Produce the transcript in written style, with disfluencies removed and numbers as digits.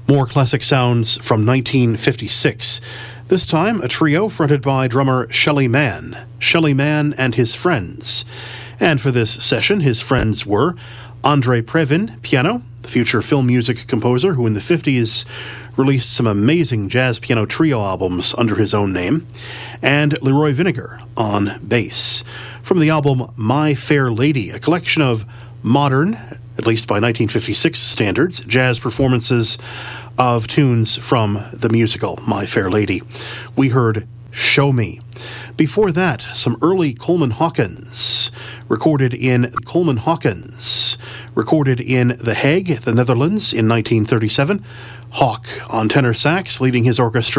More classic sounds from 1956. This time, a trio fronted by drummer Shelly Manne and his friends. And for this session, his friends were Andre Previn, piano, the future film music composer who in the 50s released some amazing jazz piano trio albums under his own name, and Leroy Vinnegar on bass. From the album My Fair Lady, a collection of modern, at least by 1956 standards, jazz performances of tunes from the musical My Fair Lady. We heard Show Me. Before that, some early Coleman Hawkins, recorded in The Hague, the Netherlands in 1937. Hawk on tenor sax, leading his orchestra